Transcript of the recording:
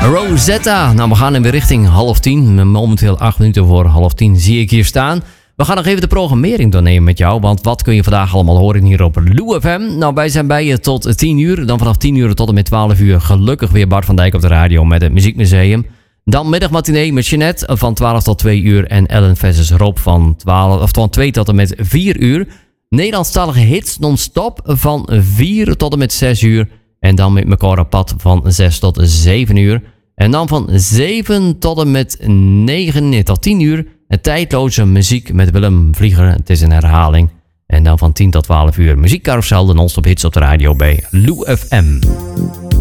Rosetta. Nou, we gaan weer richting 9:30. Momenteel 8 minuten voor 9:30 zie ik hier staan. We gaan nog even de programmering doornemen met jou. Want wat kun je vandaag allemaal horen hier op Lou FM? Nou, wij zijn bij je tot 10 uur. Dan vanaf 10 uur tot en met 12 uur gelukkig weer Bart van Dijk op de radio met het Muziekmuseum. Dan middagmatinee met Jeanette van 12 tot 2 uur. En Ellen versus Rob van 2 tot en met 4 uur. Nederlandstalige hits non-stop van 4 tot en met 6 uur. En dan met Mekor Rapat van 6 tot 7 uur. En dan van 7 tot en met 9 tot 10 uur. En tijdloze muziek met Willem Vlieger. Het is een herhaling. En dan van 10 tot 12 uur muziekcarousel, de non-stop hits op de radio bij Lou FM.